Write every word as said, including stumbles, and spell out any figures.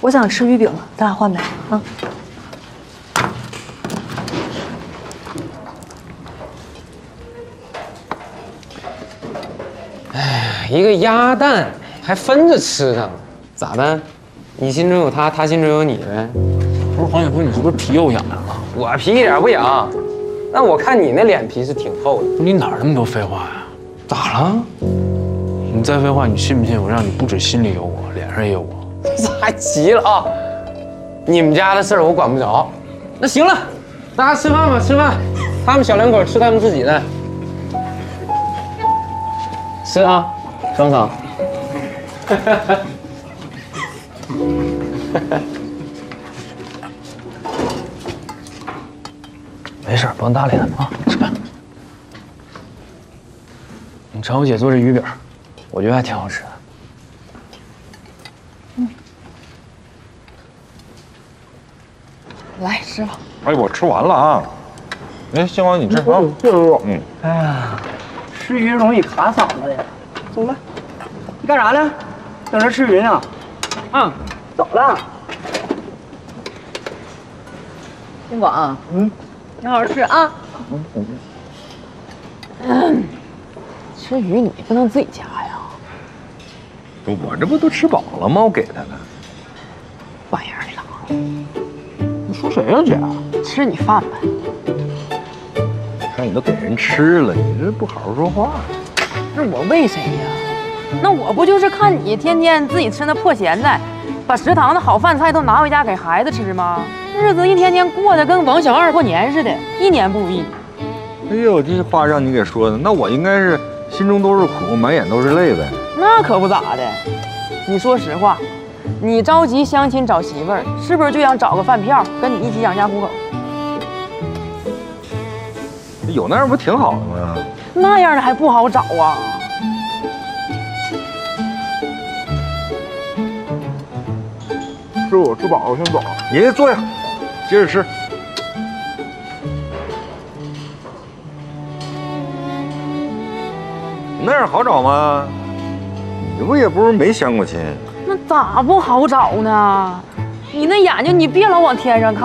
我想吃鱼饼了，咱俩换呗啊。 哎，一个鸭蛋还分着吃上，咋的？你心中有他，他心中有你呗？ 不是黄姐夫，你是不是皮又痒痒了？ 我皮一点不痒，但我看你那脸皮是挺厚的。 你哪儿那么多废话呀？ 咋了？ 你再废话，你信不信我让你不止心里有我，脸上也有我？ 这还急了啊？你们家的事儿我管不着。那行了，大家吃饭吧，吃饭。他们小两口吃他们自己的。吃啊，爽爽。 没事，不用搭理他啊，吃饭。你尝我姐做这鱼饼，我觉得还挺好吃的。 嗯，来吃吧。 哎，我吃完了啊。哎，星光你吃啊？嗯。 哎呀，吃鱼容易卡嗓子的。走了，你干啥呢？等着吃鱼呢。啊，走了。 星广，嗯，你好好吃啊。嗯嗯。嗯，吃鱼你不能自己夹呀。 我这不都吃饱了吗？我给他的。 玩意儿了。 你说谁呀，姐？ 吃你饭呗。 看你都给人吃了，你这不好好说话。 那我喂谁呀？那我不就是看你天天自己吃那破咸菜，把食堂的好饭菜都拿回家给孩子吃吗？日子一天天过得跟王小二过年似的，一年不如一年。 哎呦，这话让你给说的，那我应该是心中都是苦，满眼都是泪呗。 那可不咋的。你说实话，你着急相亲找媳妇儿，是不是就想找个饭票，跟你一起养家糊口？ 有那样不挺好的吗？ 那样的还不好找啊。 吃我吃饱了先走。 你坐下，接着吃。那样好找吗？你不也不是没相过亲？ 那咋不好找呢？你那眼睛，你别老往天上看。